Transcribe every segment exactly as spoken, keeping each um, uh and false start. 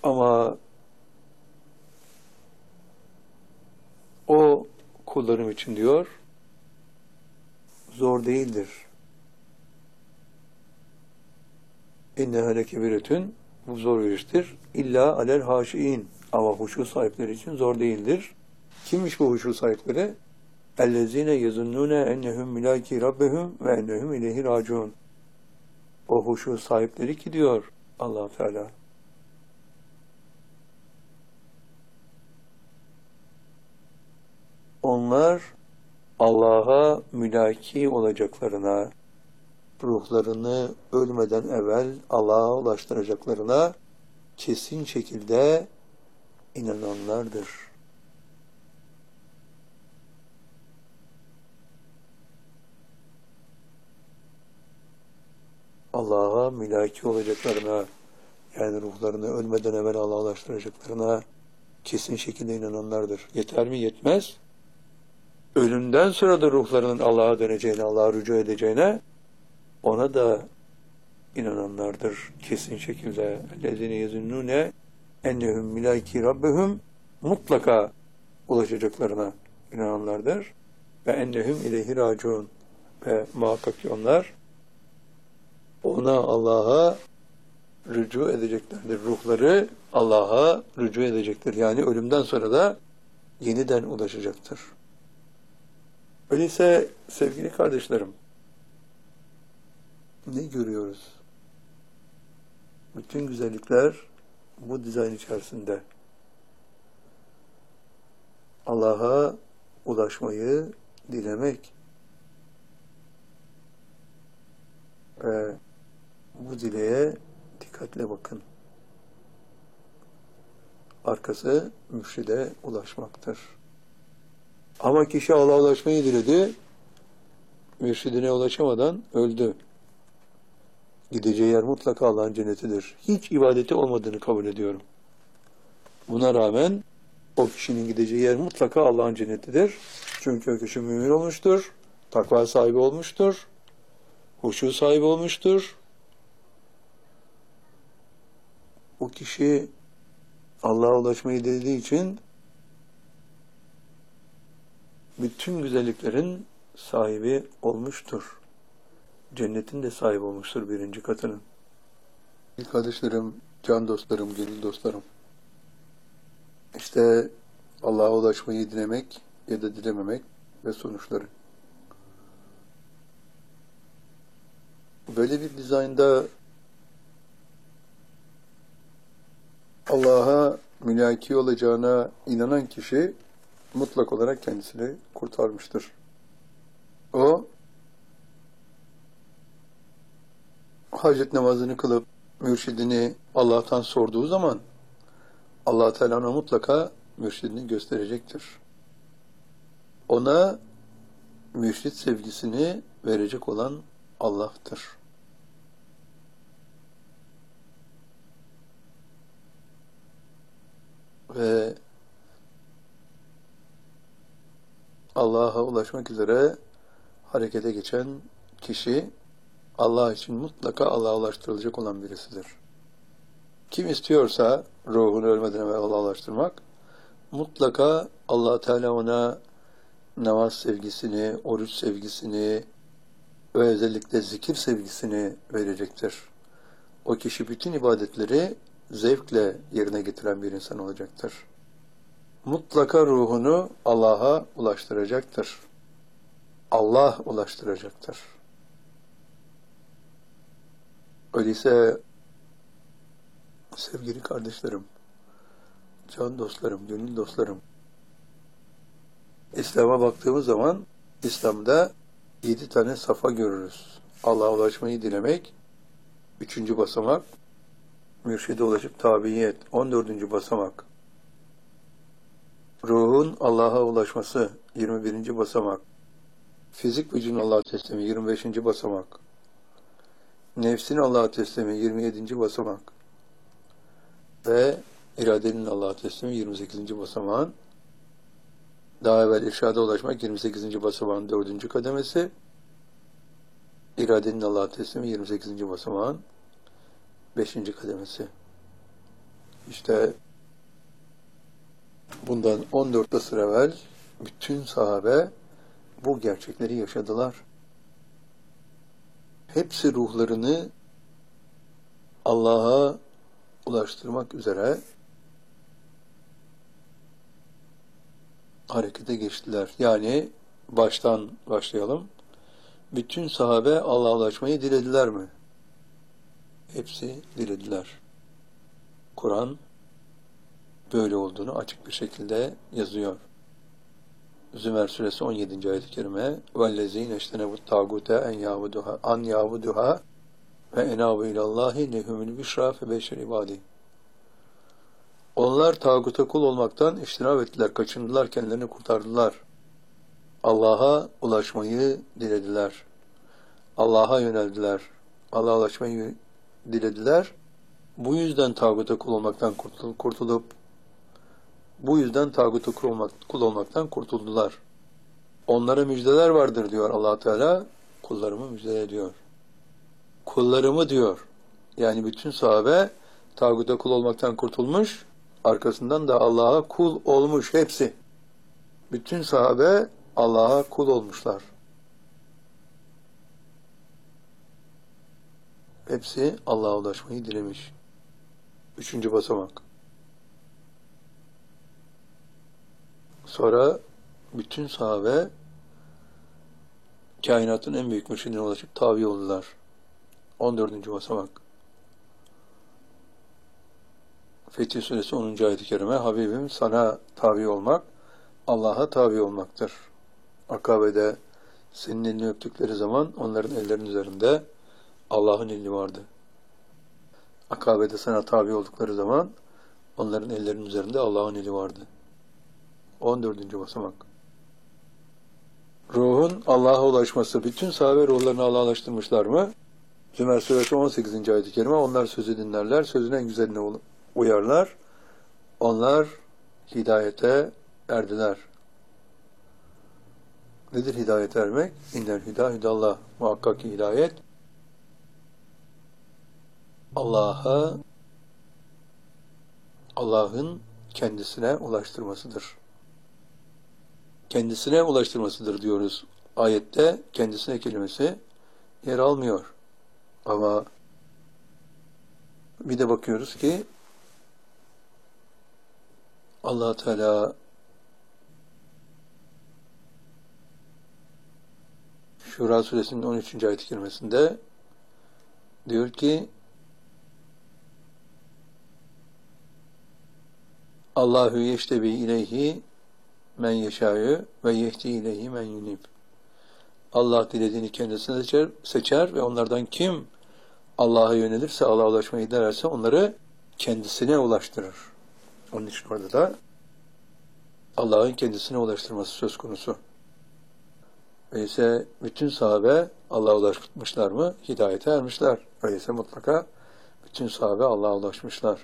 Ama o kullarım için diyor, zor değildir. İnneha lekebiretün, bu zor bir iştir. İlla alel haşiin, ama huşu sahipleri için zor değildir. Kimmiş bu huşu sahipleri? اَلَّذ۪ينَ يَزُنُّونَ اَنَّهُمْ مِلَاكِي رَبَّهُمْ وَاَنَّهُمْ اِلَيْهِ رَاجُونَ. O huşu sahipleri ki diyor Allah-u Teala, onlar Allah'a mülaki olacaklarına, ruhlarını ölmeden evvel Allah'a ulaştıracaklarına kesin şekilde inananlardır. Allah'a mülaki olacaklarına, yani ruhlarını ölmeden evvel Allah'a ulaştıracaklarına kesin şekilde inananlardır. Yeter mi? Yetmez. Ölümden sonra da ruhlarının Allah'a döneceğine, Allah'a rücu edeceğine, ona da inananlardır kesin şekilde. اَلَّذِينَ يَزُنُّونَ اَنَّهُمْ مِلَاكِي رَبَّهُمْ, mutlaka ulaşacaklarına inananlardır. Ve ennehum ileyhi raciun, ve muhakkak ki onlar ona, Allah'a rücu edeceklerdir. Ruhları Allah'a rücu edecektir. Yani ölümden sonra da yeniden ulaşacaktır. Öyleyse sevgili kardeşlerim, ne görüyoruz? Bütün güzellikler bu dizayn içerisinde. Allah'a ulaşmayı dilemek ve bu dileğe dikkatle bakın. Arkası mürşide ulaşmaktır. Ama kişi Allah'a ulaşmayı diledi, mürşidine ulaşamadan öldü. Gideceği yer mutlaka Allah'ın cennetidir. Hiç ibadeti olmadığını kabul ediyorum. Buna rağmen o kişinin gideceği yer mutlaka Allah'ın cennetidir. Çünkü o kişi mümin olmuştur, takva sahibi olmuştur, huşu sahibi olmuştur. O kişi Allah'a ulaşmayı dilediği için bütün güzelliklerin sahibi olmuştur. Cennetin de sahibi olmuştur birinci katının. Kardeşlerim, can dostlarım, gönül dostlarım. İşte Allah'a ulaşmayı dilemek ya da dilememek ve sonuçları. Böyle bir dizaynda Allah'a mülaki olacağına inanan kişi mutlak olarak kendisini kurtarmıştır. O hacet namazını kılıp mürşidini Allah'tan sorduğu zaman Allah Teala ona mutlaka mürşidini gösterecektir. Ona mürşid sevgisini verecek olan Allah'tır. Ve Allah'a ulaşmak üzere harekete geçen kişi Allah için mutlaka Allah'a ulaştırılacak olan birisidir. Kim istiyorsa ruhunu ölmeden evvel Allah'a ulaştırmak, mutlaka Allah Teala ona namaz sevgisini, oruç sevgisini ve özellikle zikir sevgisini verecektir. O kişi bütün ibadetleri zevkle yerine getiren bir insan olacaktır. Mutlaka ruhunu Allah'a ulaştıracaktır. Allah ulaştıracaktır. Öyleyse sevgili kardeşlerim, can dostlarım, gönül dostlarım, İslam'a baktığımız zaman İslam'da yedi tane safa görürüz. Allah'a ulaşmayı dilemek, üçüncü basamak, mürşide ulaşıp tabiyet, on dördüncü basamak, ruhun Allah'a ulaşması, yirmi birinci basamak, fizik vücudun Allah'a teslimi, yirmi beşinci basamak, nefsin Allah'a teslimi, yirmi yedinci basamak ve iradenin Allah'a teslimi, yirmi sekizinci basamağın, daha evvel irşada ulaşmak, yirmi sekizinci basamağın dördüncü kademesi, iradenin Allah'a teslimi, yirmi sekizinci basamağın beşinci kademesi. İşte bundan on dört asır evvel bütün sahabe bu gerçekleri yaşadılar. Hepsi ruhlarını Allah'a ulaştırmak üzere harekete geçtiler. Yani baştan başlayalım. Bütün sahabe Allah'a ulaşmayı dilediler mi? Hepsi dilediler. Kur'an böyle olduğunu açık bir şekilde yazıyor. Zümer suresi on yedinci ayet-i kerime وَالَّذ۪ينَ اَشْتَنَبُ التَّاغُوتَ اَنْ يَعْبُدُهَا اَنْ يَعْبُدُهَا وَاَنَابُ اِلَى اللّٰهِ لَهُمُ الْبِشْرَى فَبَشِّرْ عِبَادِهِ. Onlar tağuta kul olmaktan iştinab ettiler, kaçındılar, kendilerini kurtardılar. Allah'a ulaşmayı dilediler. Allah'a yöneldiler. Allah'a ulaşmayı dilediler. Bu yüzden tağuta kul olmaktan kurtulup, bu yüzden tağuta kul, olmak, kul olmaktan kurtuldular. Onlara müjdeler vardır diyor Allah Teala, kullarımı müjde ediyor. Kullarımı diyor. Yani bütün sahabe tağuta kul olmaktan kurtulmuş, arkasından da Allah'a kul olmuş hepsi. Bütün sahabe Allah'a kul olmuşlar. Hepsi Allah'a ulaşmayı dilemiş. Üçüncü basamak. Sonra bütün sahabe kainatın en büyük mürşidine ulaşıp tabi oldular. On dördüncü basamak. Fetih Suresi onuncu ayet-i kerime Habibim sana tabi olmak, Allah'a tabi olmaktır. Akabe'de senin elini öptükleri zaman onların ellerinin üzerinde Allah'ın eli vardı. Akabe'de sana tabi oldukları zaman onların ellerinin üzerinde Allah'ın eli vardı. On dördüncü basamak. Ruhun Allah'a ulaşması. Bütün sahabe ruhlarını Allah'a ulaştırmışlar mı? Zümer suresi on sekizinci ayet-i kerime onlar sözü dinlerler, sözün en güzeline uyarlar. Onlar hidayete erdiler. Nedir hidayet ermek? İnnel hidâ hidallah. Muhakkak ki hidayet Allah'a, Allah'ın kendisine ulaştırmasıdır. Kendisine ulaştırmasıdır diyoruz. Ayette kendisine kelimesi yer almıyor. Ama bir de bakıyoruz ki Allah Teala Şura suresinin on üçüncü ayet-i kerimesinde diyor ki Allahu yeştebi ileyhi men yeşâ'ü ve yehdi ileyhi men yunib. Allah dilediğini kendisine seçer, seçer ve onlardan kim Allah'a yönelirse, Allah'a ulaşmayı dilerse onları kendisine ulaştırır. Onun için orada da Allah'ın kendisine ulaştırması söz konusu. Öyleyse bütün sahabe Allah'a ulaşmışlar mı? Hidayete ermişler. Öyleyse mutlaka bütün sahabe Allah'a ulaşmışlar.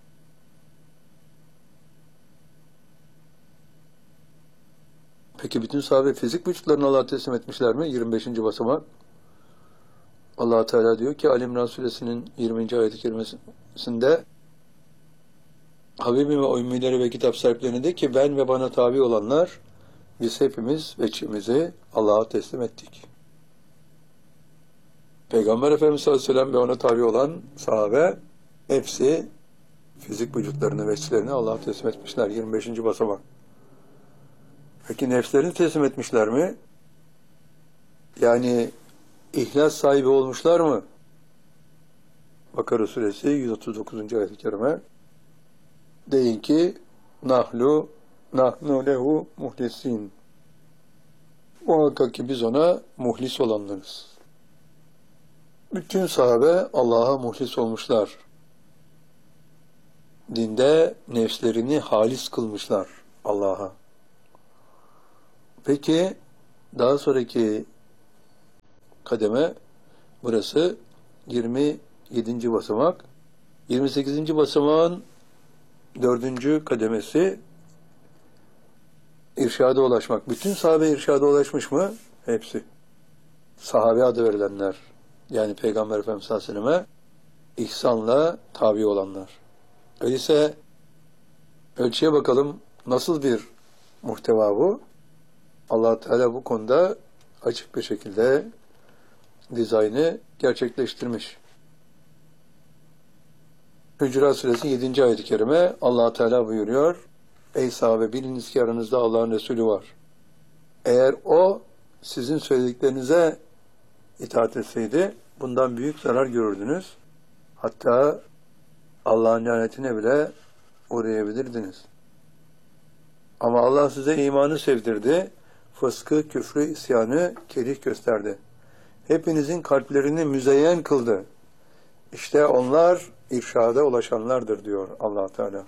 Peki bütün sahabe fizik vücutlarını Allah'a teslim etmişler mi? yirmi beşinci basamak. Allah Teala diyor ki Ali İmran suresinin yirminci ayet-i kerimesinde Habibim ve ümmileri ve kitap sahiplerine de ki ben ve bana tabi olanlar biz hepimiz veçimizi Allah'a teslim ettik. Peygamber Efendimiz sallallahu aleyhi ve sellem ve ona tabi olan sahabe hepsi fizik vücutlarını, veçlerini Allah'a teslim etmişler. yirmi beşinci basamak. Peki nefslerini teslim etmişler mi? Yani ihlas sahibi olmuşlar mı? Bakara suresi yüz otuz dokuzuncu ayet-i kerime deyin ki nahlu nahnu lehu muhlisin. Muhakkak ki biz ona muhlis olanlarız. Bütün sahabe Allah'a muhlis olmuşlar. Dinde nefslerini halis kılmışlar Allah'a. Peki daha sonraki kademe burası yirmi yedinci basamak. yirmi sekizinci basamağın dördüncü kademesi irşada ulaşmak. Bütün sahabe irşada ulaşmış mı? Hepsi. Sahabe adı verilenler. Yani Peygamber Efendimiz sallallahu aleyhi ve selleme ihsanla tabi olanlar. Öyleyse Ölçüye bakalım nasıl bir muhteva bu? Allah Teala bu konuda açık bir şekilde dizaynı gerçekleştirmiş. Hücurat Suresi yedinci ayet-i kerime Allah Teala buyuruyor: Ey sahabe, biliniz ki aranızda Allah'ın Resulü var. Eğer o sizin söylediklerinize itaat etseydi bundan büyük zarar görürdünüz. Hatta Allah'ın lanetine bile uğrayabilirdiniz. Ama Allah size imanı sevdirdi, fıskı, küfrü, isyanı kerih gösterdi. Hepinizin kalplerini müzeyyen kıldı. İşte onlar irşada ulaşanlardır diyor Allah Teala.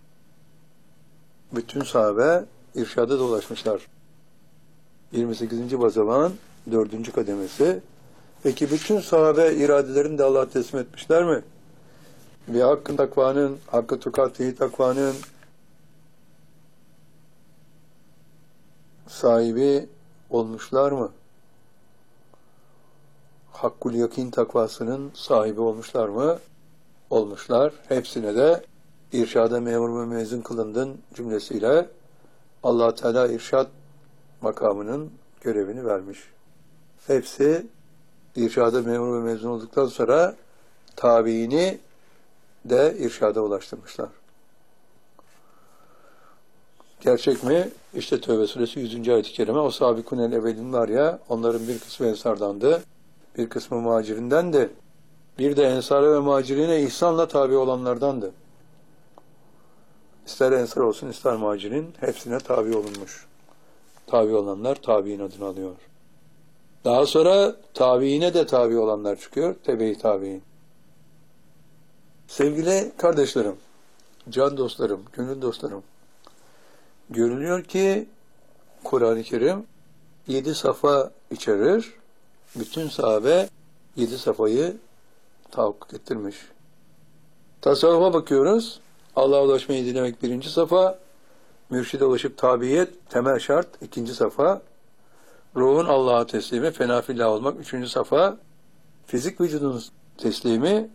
Bütün sahabe irşada da ulaşmışlar. yirmi sekizinci basamağın dördüncü kademesi. Peki bütün sahabe iradelerini de Allah'a teslim etmişler mi? Bir hakkın takvanın, hakkı tukatihi takvanın sahibi olmuşlar mı? Hakkul yakin takvasının sahibi olmuşlar mı? Olmuşlar. Hepsine de irşada memur ve mezun kılındın cümlesiyle Allah Teala irşad makamının görevini vermiş. Hepsi irşada memur ve mezun olduktan sonra tabiini de irşada ulaştırmışlar. Gerçek mi? İşte Tevbe suresi yüzüncü ayet-i kerime o sabikunel evvelin var ya, onların bir kısmı ensardandı, bir kısmı muhacirindendi. Bir de ensara ve muhacirine ihsanla tabi olanlardandı. İster ensar olsun ister muhacirin hepsine tabi olunmuş. Tabi olanlar tabiin adını alıyor. Daha sonra tabiine de tabi olanlar çıkıyor. Tebe-i tabiin. Sevgili kardeşlerim, can dostlarım, gönül dostlarım, görülüyor ki Kur'an-ı Kerim yedi safa içerir. Bütün sahabe yedi safayı tahakkuk ettirmiş. Tasavvufa bakıyoruz. Allah'a ulaşmayı dilemek birinci safa, mürşide ulaşıp tabiyet temel şart ikinci safa, ruhun Allah'a teslimi, fenafillah olmak üçüncü safa, fizik vücudun teslimi,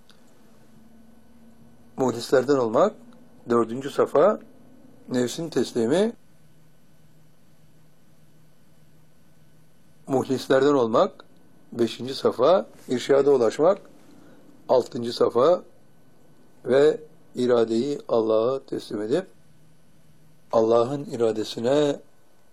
muhlislerden olmak dördüncü safa, nefsin teslimi, muhlislerden olmak beşinci safa, irşada ulaşmak altıncı safa ve iradeyi Allah'a teslim edip Allah'ın iradesine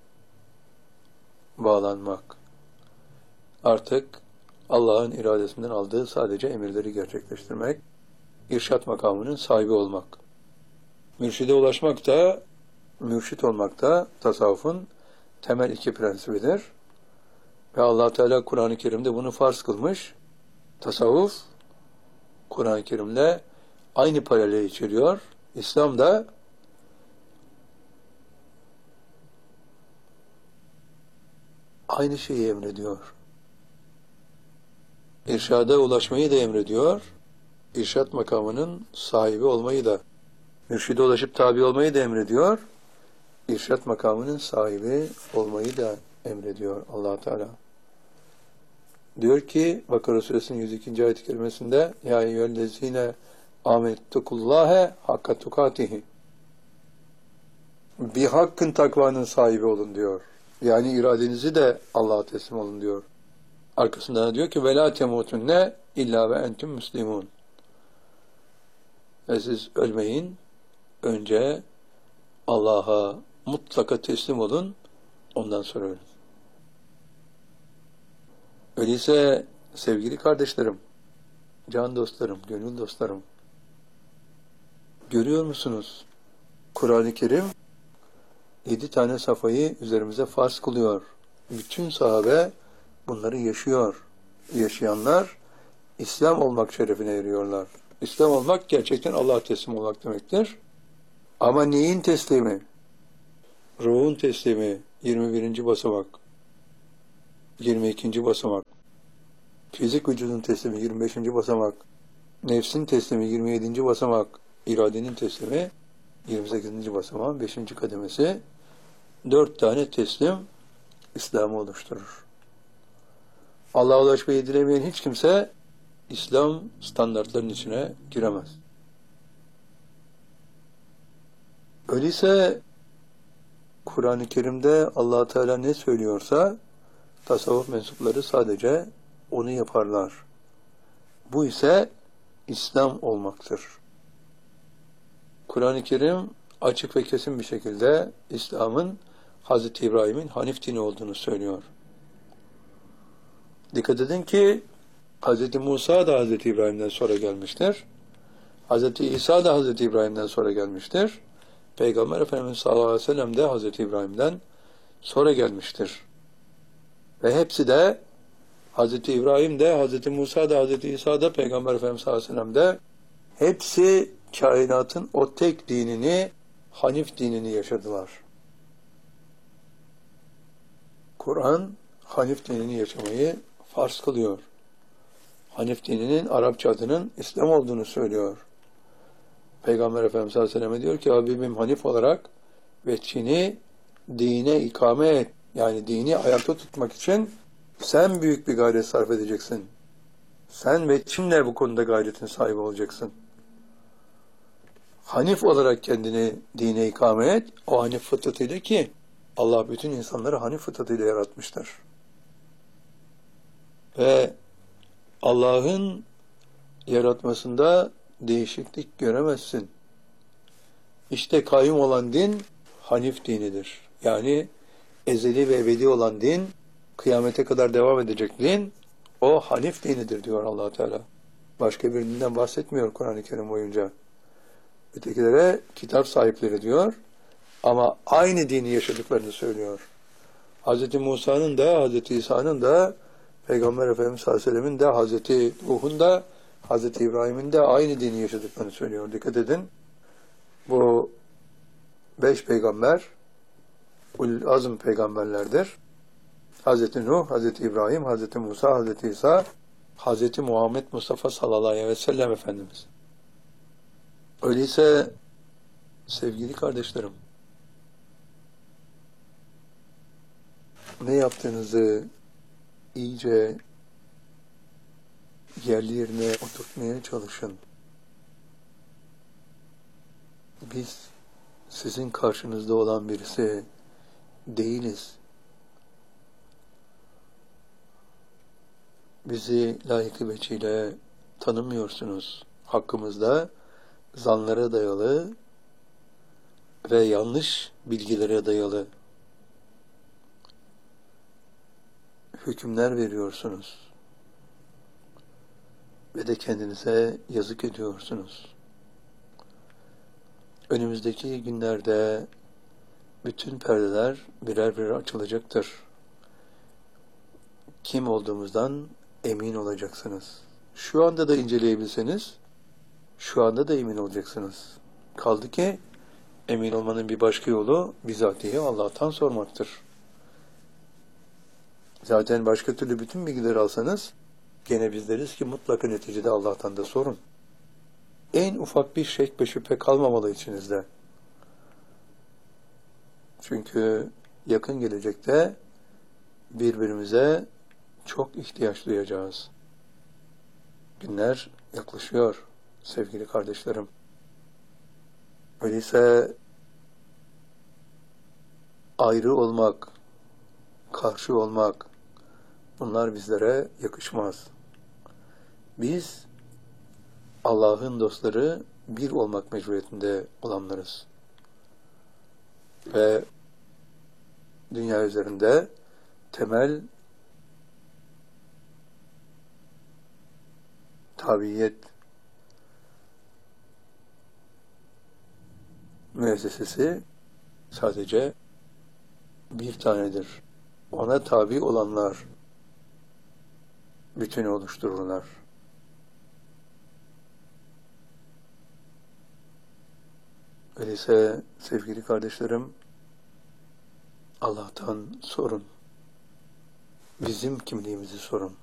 bağlanmak. Artık Allah'ın iradesinden aldığı sadece emirleri gerçekleştirmek, irşat makamının sahibi olmak. Mürşide ulaşmak da, mürşit olmak da tasavvufun temel iki prensibidir. Ve Allah Teala Kur'an-ı Kerim'de bunu farz kılmış. Tasavvuf Kur'an-ı Kerim'le aynı paraleli içeriyor. İslam da aynı şeyi emrediyor. İrşada ulaşmayı da emrediyor. İrşat makamının sahibi olmayı da, mürşide ulaşıp tabi olmayı da emrediyor. İrşat makamının sahibi olmayı da emrediyor Allah Teala. Diyor ki Bakara Suresinin yüz ikinci ayet-i kerimesinde Ya eyyühellezine amenettukullâhe hakka tukatihi. Bir hakkın takvanın sahibi olun diyor. Yani iradenizi de Allah'a teslim olun diyor. Arkasından diyor ki وَلَا تَمُوتُنَّ اِلَّا وَاَنْتُمْ مُسْلِمُونَ. Ve siz ölmeyin, önce Allah'a mutlaka teslim olun, ondan sonra ölün. Öyleyse sevgili kardeşlerim, can dostlarım, gönül dostlarım, görüyor musunuz? Kur'an-ı Kerim yedi tane safayı üzerimize farz kılıyor. Bütün sahabe bunları yaşıyor. Yaşayanlar İslam olmak şerefine eriyorlar. İslam olmak gerçekten Allah'a teslim olmak demektir. Ama neyin teslimi? Ruhun teslimi yirmi birinci basamak, yirmi ikinci basamak, fizik vücudun teslimi yirmi beşinci basamak, nefsin teslimi yirmi yedinci basamak, iradenin teslimi yirmi sekizinci basamak, beşinci kademesi. Dört tane teslim İslam'ı oluşturur. Allah'a ulaşmayı dilemeyen hiç kimse İslam standartlarının içine giremez. Öyleyse Kur'an-ı Kerim'de Allah Teala ne söylüyorsa tasavvuf mensupları sadece onu yaparlar. Bu ise İslam olmaktır. Kur'an-ı Kerim açık ve kesin bir şekilde İslam'ın Hazreti İbrahim'in Hanif dini olduğunu söylüyor. Dikkat edin ki Hazreti Musa da Hazreti İbrahim'den sonra gelmiştir. Hazreti İsa da Hazreti İbrahim'den sonra gelmiştir. Peygamber Efendimiz sallallahu aleyhi ve sellem de Hazreti İbrahim'den sonra gelmiştir. Ve hepsi de Hazreti İbrahim de, Hazreti Musa da, Hazreti İsa da, Peygamber Efendimiz sallallahu aleyhi ve sellem de hepsi kainatın o tek dinini, Hanif dinini yaşadılar. Kur'an Hanif dinini yaşamayı farz kılıyor. Hanif dininin Arapça adının İslam olduğunu söylüyor. Peygamber Efendimiz sallallahu aleyhi ve sellem diyor ki Habibim Hanif olarak veçhini dine ikame et. Yani dini ayakta tutmak için sen büyük bir gayret sarf edeceksin. Sen veçhinle bu konuda gayretin sahibi olacaksın. Hanif olarak kendini dine ikame et. O Hanif fıtratıyla ki Allah bütün insanları Hanif fıtratıyla yaratmıştır. Ve Allah'ın yaratmasında değişiklik göremezsin. İşte kayyum olan din Hanif dinidir. Yani ezeli ve ebedi olan din, kıyamete kadar devam edecek din, o Hanif dinidir diyor Allah Teala. Başka bir dinden bahsetmiyor Kur'an-ı Kerim boyunca. Ötekilere kitap sahipleri diyor ama aynı dini yaşadıklarını söylüyor. Hz. Musa'nın da, Hz. İsa'nın da, Peygamber Efendimiz sallallahu aleyhi ve sellem'in de, Hz. Nuh'un da, Hz. İbrahim'in de aynı dini yaşadıklarını söylüyor. Dikkat edin. Bu beş peygamber Ulul Azm peygamberlerdir. Hz. Nuh, Hz. İbrahim, Hz. Musa, Hz. İsa, Hz. Muhammed Mustafa sallallahu aleyhi ve sellem Efendimiz. Öyleyse sevgili kardeşlerim, ne yaptığınızı iyice yerli yerine oturtmaya çalışın. Biz sizin karşınızda olan birisi değiliz. Bizi layıkı veçiyle tanımıyorsunuz. Hakkımızda zanlara dayalı ve yanlış bilgilere dayalı hükümler veriyorsunuz. Ve de kendinize yazık ediyorsunuz. Önümüzdeki günlerde bütün perdeler birer birer açılacaktır. Kim olduğumuzdan emin olacaksınız. Şu anda da inceleyebilseniz, şu anda da emin olacaksınız. Kaldı ki emin olmanın bir başka yolu bizatihi Allah'tan sormaktır. Zaten başka türlü bütün bilgileri alsanız gene biz deriz ki mutlaka neticede Allah'tan da sorun. En ufak bir şek ve şüphe kalmamalı içinizde. Çünkü yakın gelecekte birbirimize çok ihtiyaç duyacağız. Günler yaklaşıyor sevgili kardeşlerim. Öyleyse ayrı olmak, karşı olmak, bunlar bizlere yakışmaz. Biz Allah'ın dostları bir olmak mecburiyetinde olanlarız. Ve dünya üzerinde temel tabiyet müessesesi sadece bir tanedir. Ona tabi olanlar bütünü oluştururlar. Öyleyse sevgili kardeşlerim, Allah'tan sorun. Bizim kimliğimizi sorun.